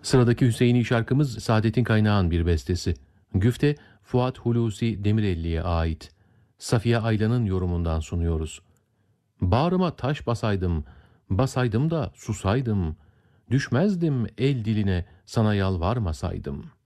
Sıradaki Hüseyini şarkımız Saadettin Kaynağ'ın bir bestesi. Güfte Fuat Hulusi Demirelli'ye ait. Safiye Aylan'ın yorumundan sunuyoruz. Bağrıma taş basaydım, basaydım da susaydım, düşmezdim el diline sana yalvarmasaydım.''